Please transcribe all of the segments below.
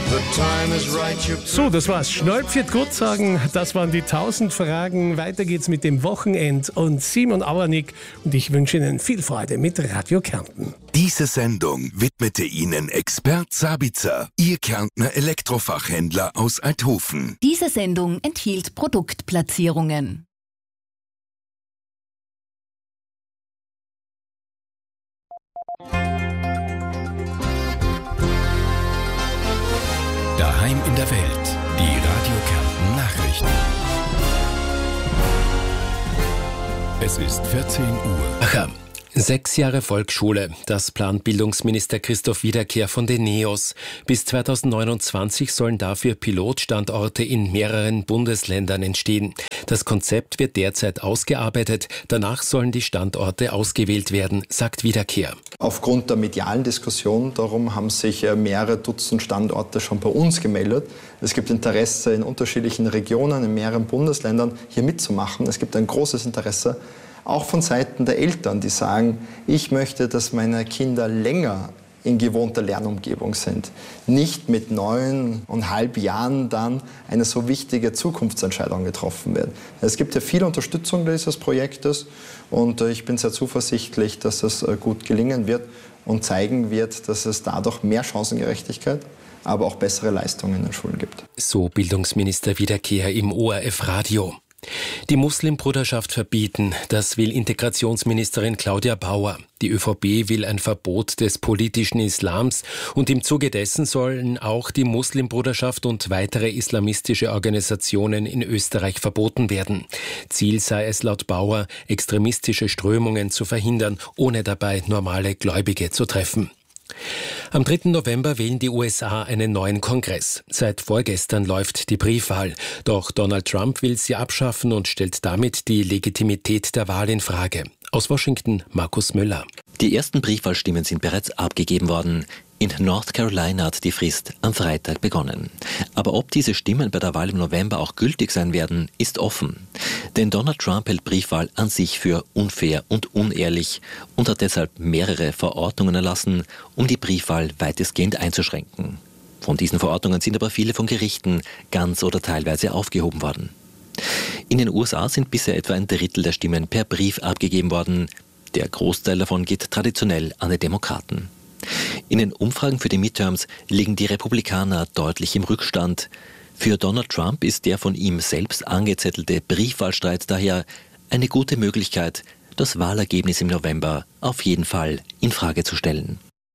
So, das war's. Schnellpfiat gut sagen, das waren die 1000 Fragen. Weiter geht's mit dem Wochenend und Simon Auernick und ich wünsche Ihnen viel Freude mit Radio Kärnten. Diese Sendung widmete Ihnen Expert Sabitzer, Ihr Kärntner Elektrofachhändler aus Althofen. Diese Sendung enthielt Produktplatzierungen. Daheim in der Welt, die Radio Kärnten Nachrichten. Es ist 14 Uhr. Aha. 6 Jahre Volksschule, das plant Bildungsminister Christoph Wiederkehr von den NEOS. Bis 2029 sollen dafür Pilotstandorte in mehreren Bundesländern entstehen. Das Konzept wird derzeit ausgearbeitet, danach sollen die Standorte ausgewählt werden, sagt Wiederkehr. Aufgrund der medialen Diskussion darum haben sich mehrere Dutzend Standorte schon bei uns gemeldet. Es gibt Interesse in unterschiedlichen Regionen, in mehreren Bundesländern hier mitzumachen. Es gibt ein großes Interesse, auch von Seiten der Eltern, die sagen, ich möchte, dass meine Kinder länger in gewohnter Lernumgebung sind. Nicht mit 9,5 Jahren dann eine so wichtige Zukunftsentscheidung getroffen wird. Es gibt ja viel Unterstützung dieses Projektes und ich bin sehr zuversichtlich, dass es gut gelingen wird und zeigen wird, dass es dadurch mehr Chancengerechtigkeit, aber auch bessere Leistungen in den Schulen gibt. So Bildungsminister Wiederkehr im ORF-Radio. Die Muslimbruderschaft verbieten, das will Integrationsministerin Claudia Bauer. Die ÖVP will ein Verbot des politischen Islams und im Zuge dessen sollen auch die Muslimbruderschaft und weitere islamistische Organisationen in Österreich verboten werden. Ziel sei es laut Bauer, extremistische Strömungen zu verhindern, ohne dabei normale Gläubige zu treffen. Am 3. November wählen die USA einen neuen Kongress. Seit vorgestern läuft die Briefwahl. Doch Donald Trump will sie abschaffen und stellt damit die Legitimität der Wahl in Frage. Aus Washington, Markus Müller. Die ersten Briefwahlstimmen sind bereits abgegeben worden. In North Carolina hat die Frist am Freitag begonnen. Aber ob diese Stimmen bei der Wahl im November auch gültig sein werden, ist offen. Denn Donald Trump hält Briefwahl an sich für unfair und unehrlich und hat deshalb mehrere Verordnungen erlassen, um die Briefwahl weitestgehend einzuschränken. Von diesen Verordnungen sind aber viele von Gerichten ganz oder teilweise aufgehoben worden. In den USA sind bisher etwa 1/3 der Stimmen per Brief abgegeben worden. Der Großteil davon geht traditionell an die Demokraten. In den Umfragen für die Midterms liegen die Republikaner deutlich im Rückstand. Für Donald Trump ist der von ihm selbst angezettelte Briefwahlstreit daher eine gute Möglichkeit, das Wahlergebnis im November auf jeden Fall in Frage zu stellen.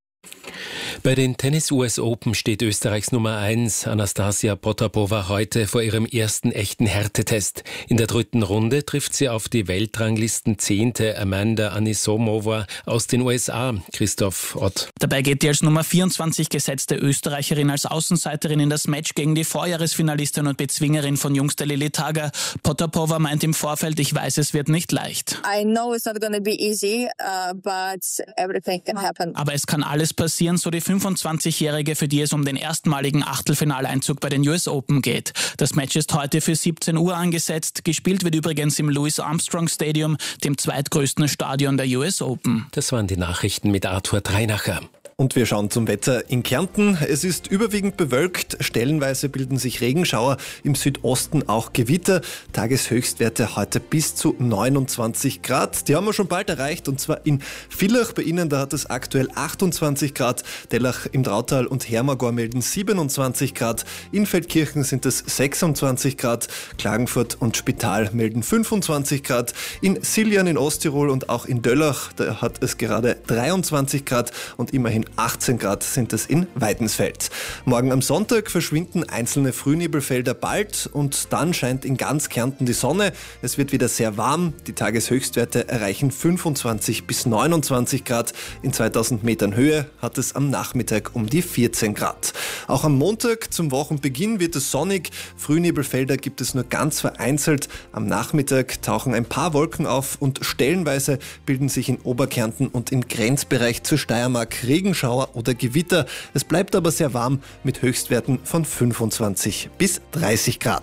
Bei den Tennis-US Open steht Österreichs Nummer 1 Anastasia Potapova heute vor ihrem ersten echten Härtetest. In der 3. Runde trifft sie auf die Weltranglisten 10. Amanda Anisimova aus den USA. Christoph Ott. Dabei geht die als Nummer 24 gesetzte Österreicherin als Außenseiterin in das Match gegen die Vorjahresfinalistin und Bezwingerin von jüngster Lili Tager. Potapova meint im Vorfeld, ich weiß, es wird nicht leicht. I know it's not going to be easy, but everything can happen. Aber es kann alles passieren, so die 25-Jährige, für die es um den erstmaligen Achtelfinaleinzug bei den US Open geht. Das Match ist heute für 17 Uhr angesetzt. Gespielt wird übrigens im Louis Armstrong Stadium, dem zweitgrößten Stadion der US Open. Das waren die Nachrichten mit Arthur Dreinacher. Und wir schauen zum Wetter in Kärnten. Es ist überwiegend bewölkt, stellenweise bilden sich Regenschauer, im Südosten auch Gewitter. Tageshöchstwerte heute bis zu 29 Grad. Die haben wir schon bald erreicht und zwar in Villach. Bei Ihnen, da hat es aktuell 28 Grad. Dellach im Drautal und Hermagor melden 27 Grad. In Feldkirchen sind es 26 Grad. Klagenfurt und Spital melden 25 Grad. In Siljan in Osttirol und auch in Döllach, da hat es gerade 23 Grad und immerhin 18 Grad sind es in Weidensfeld. Morgen am Sonntag verschwinden einzelne Frühnebelfelder bald und dann scheint in ganz Kärnten die Sonne. Es wird wieder sehr warm. Die Tageshöchstwerte erreichen 25 bis 29 Grad. In 2000 Metern Höhe hat es am Nachmittag um die 14 Grad. Auch am Montag zum Wochenbeginn wird es sonnig. Frühnebelfelder gibt es nur ganz vereinzelt. Am Nachmittag tauchen ein paar Wolken auf und stellenweise bilden sich in Oberkärnten und im Grenzbereich zur Steiermark Regenschauer oder Gewitter. Es bleibt aber sehr warm mit Höchstwerten von 25 bis 30 Grad.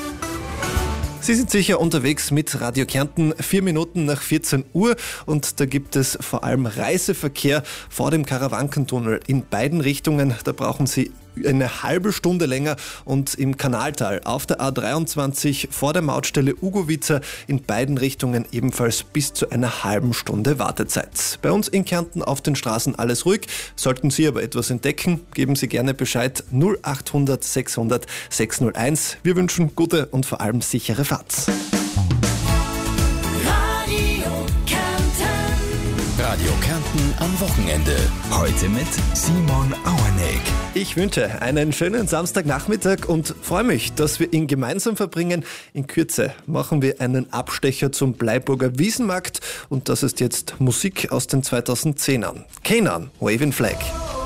Sie sind sicher unterwegs mit Radio Kärnten, 4 Minuten nach 14 Uhr und da gibt es vor allem Reiseverkehr vor dem Karawankentunnel in beiden Richtungen. Da brauchen Sie eine halbe Stunde länger und im Kanaltal auf der A23 vor der Mautstelle Ugovica in beiden Richtungen ebenfalls bis zu einer halben Stunde Wartezeit. Bei uns in Kärnten auf den Straßen alles ruhig. Sollten Sie aber etwas entdecken, geben Sie gerne Bescheid 0800 600 601. Wir wünschen gute und vor allem sichere Fahrt. Radio Kärnten am Wochenende. Heute mit Simon Auerneck. Ich wünsche einen schönen Samstagnachmittag und freue mich, dass wir ihn gemeinsam verbringen. In Kürze machen wir einen Abstecher zum Bleiburger Wiesenmarkt und das ist jetzt Musik aus den 2010ern. Kenan, Waving Flag.